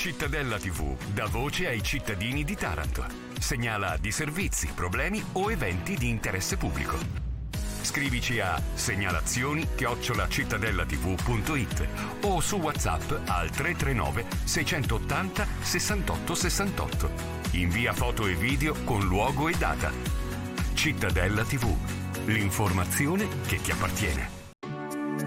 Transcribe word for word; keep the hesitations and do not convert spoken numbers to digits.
Cittadella tivù dà voce ai cittadini di Taranto. Segnala disservizi, problemi o eventi di interesse pubblico. Scrivici a segnalazioni chiocciola cittadellativù punto it o su WhatsApp al tre tre nove sei otto zero sessantotto sessantotto. Invia foto e video con luogo e data. Cittadella tivù, l'informazione che ti appartiene.